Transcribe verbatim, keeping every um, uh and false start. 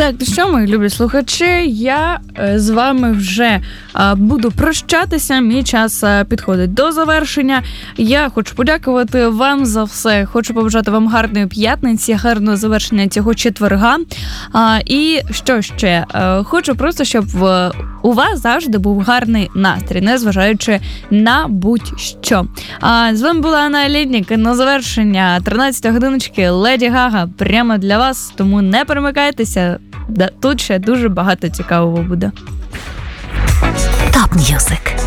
Так, ну що, мої любі слухачі, я е, з вами вже е, буду прощатися, мій час е, підходить до завершення. Я хочу подякувати вам за все, хочу побажати вам гарної п'ятниці, гарного завершення цього четверга. А, і що ще? Е, хочу просто, щоб в, у вас завжди був гарний настрій, незважаючи на будь-що. А, з вами була Анна Лєднік, на завершення тринадцятої годиночки Леді Гага прямо для вас, тому не перемикайтеся. Тут ще дуже багато цікавого буде. Топ М'юзик.